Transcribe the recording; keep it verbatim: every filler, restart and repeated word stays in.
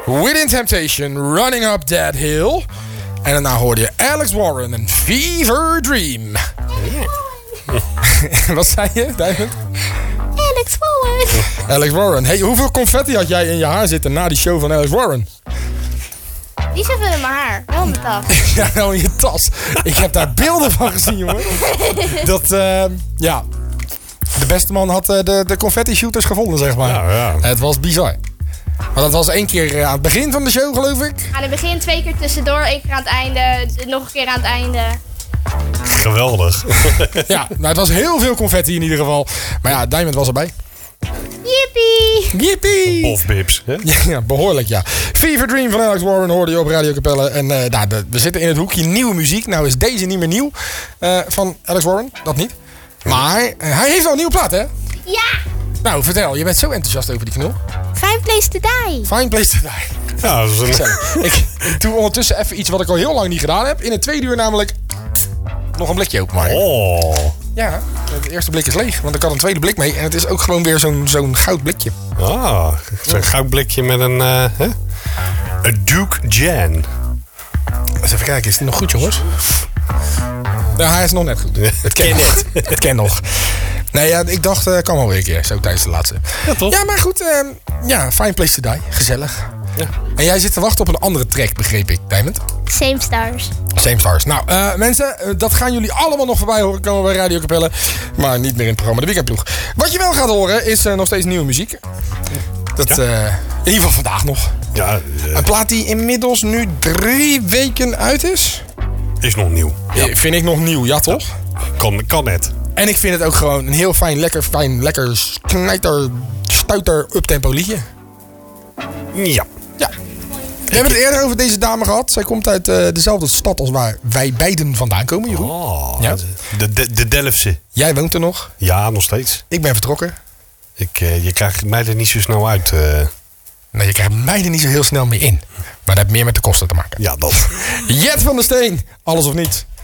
Within Temptation, Running Up That Hill. En daarna hoorde je Alex Warren en Fever Dream. Wat zei je, Diamond? Alex Warren. Alex Warren. Hey, hoeveel confetti had jij in je haar zitten na die show van Alex Warren? Niet zoveel in mijn haar, wel in mijn tas. Ja, nou in je tas. Ik heb daar beelden van gezien, jongen. Dat, uh, ja... De beste man had uh, de, de confetti shooters gevonden, zeg maar. Ja, ja. Het was bizar. Maar dat was één keer uh, aan het begin van de show, geloof ik. Aan het begin twee keer tussendoor, één keer aan het einde, nog een keer aan het einde. Geweldig. Ja, nou, het was heel veel confetti in ieder geval. Maar ja, Diamond was erbij. Yippie! Yippie! Of Bips. Hè? Ja, ja, behoorlijk, ja. Fever Dream van Alex Warren hoorde je op Radio Capelle. En uh, nou, de, we zitten in het hoekje nieuwe muziek. Nou is deze niet meer nieuw uh, van Alex Warren, dat niet. Maar uh, hij heeft al een nieuwe plaat, hè? Ja! Nou, vertel. Je bent zo enthousiast over die knul. Fine Place to Die. Fine Place to Die. Ja, dat is een... Gezellig. ik, ik doe ondertussen even iets wat ik al heel lang niet gedaan heb. In het tweede uur namelijk nog een blikje openmaken. Oh. Ja, het eerste blik is leeg. Want ik had een tweede blik mee. En het is ook gewoon weer zo'n zo'n goud blikje. Ah, zo'n goud blikje met een... Uh, hè? Een Duke Jan. Eens even kijken, is die nog goed, jongens? Ja, hij is nog net goed. Het ken net. Het ken nog. Nee, ja, ik dacht, uh, kan wel weer een keer, zo tijdens de laatste. Ja, toch? Ja, maar goed, uh, ja, Fine Place to Die. Gezellig. Ja. En jij zit te wachten op een andere track, begreep ik, Diamond? Same Stars. Same Stars. Nou, uh, mensen, uh, dat gaan jullie allemaal nog voorbij horen komen bij Radio Capelle. Maar niet meer in het programma De Weekendploeg. Wat je wel gaat horen is uh, nog steeds nieuwe muziek. Dat, Ja. uh, in ieder geval vandaag nog. Ja, uh, Een plaat die inmiddels nu drie weken uit is. is nog nieuw. Ja. Vind ik nog nieuw, ja toch? Kan, kan net. En ik vind het ook gewoon een heel fijn, lekker fijn, lekker knijter, stuiter, uptempo liedje. Ja. Ja. We hebben het eerder over deze dame gehad. Zij komt uit uh, dezelfde stad als waar wij beiden vandaan komen, Jeroen. Oh, Ja. de, de, de Delftse. Jij woont er nog. Ja, nog steeds. Ik ben vertrokken. Ik, uh, je krijgt mij er niet zo snel uit. Uh. Nee, je krijgt mij er niet zo heel snel meer in. Maar dat heeft meer met de kosten te maken. Ja, dat. Jet van der Steen. Alles of niets.